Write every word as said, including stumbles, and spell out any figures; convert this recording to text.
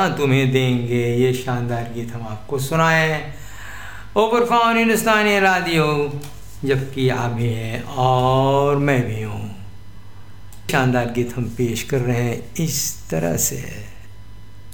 तुम्हें देंगे। ये शानदार गीत हम आपको सुनाए ओवर फॉन हिंदुस्तानी रेडियो, जबकि आप भी हैं और मैं भी हूँ। शानदार गीत हम पेश कर रहे हैं इस तरह से।